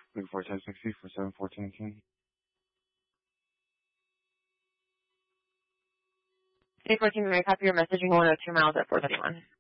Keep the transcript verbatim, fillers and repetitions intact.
Looking for ten sixty for seven fourteen eighteen. eight fourteen, may I copy your messaging one oh two miles at four thirty-one?